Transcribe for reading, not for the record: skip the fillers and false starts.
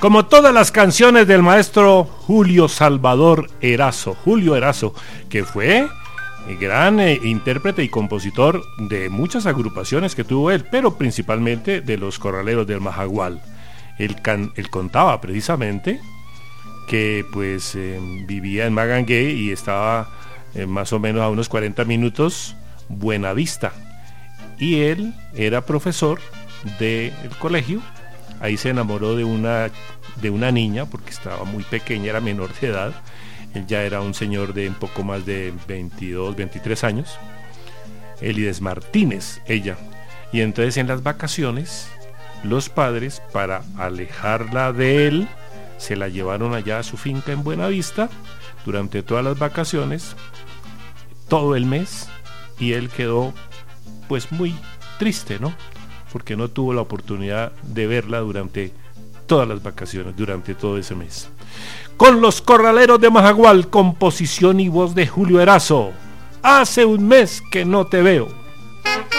Como todas las canciones del maestro Julio Salvador Erazo. Julio Erazo, que fue gran intérprete y compositor de muchas agrupaciones que tuvo él, pero principalmente de los Corraleros del Majagual. Él contaba precisamente que pues vivía en Magangué y estaba más o menos a unos 40 minutos Buenavista, y él era profesor del colegio. Ahí se enamoró de una niña porque estaba muy pequeña, era menor de edad. Él ya era un señor de un poco más de 22, 23 años. Elides Martínez, ella. Y entonces en las vacaciones, los padres, para alejarla de él, se la llevaron allá a su finca en Buenavista durante todas las vacaciones, todo el mes, y él quedó pues muy triste, ¿no? Porque no tuvo la oportunidad de verla durante todas las vacaciones, durante todo ese mes. Con los Corraleros de Majagual, composición y voz de Julio Erazo. Hace un mes que no te veo.